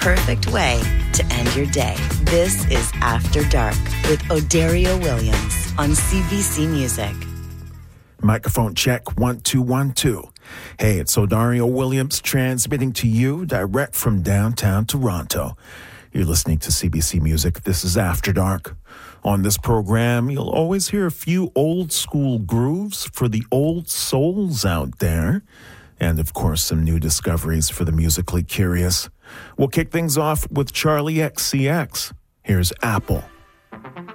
perfect way to end your day. This is After Dark with Odario Williams on CBC Music. Microphone check, 1 2 1 2. Hey, it's Odario Williams transmitting to you direct from downtown Toronto. You're listening to CBC Music. This is After Dark. On this program, you'll always hear a few old school grooves for the old souls out there. And, of course, some new discoveries for the musically curious. We'll kick things off with Charlie XCX. Here's Apple.